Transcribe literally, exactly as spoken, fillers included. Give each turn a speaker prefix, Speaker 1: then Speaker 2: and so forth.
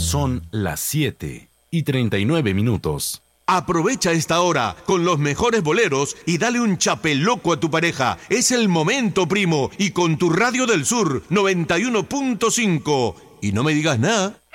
Speaker 1: Son las siete y treinta y nueve minutos.
Speaker 2: Aprovecha esta hora con los mejores boleros y dale un chapeloco a tu pareja. Es el momento, primo, y con tu Radio del Sur noventa y uno punto cinco. Y no me digas nada.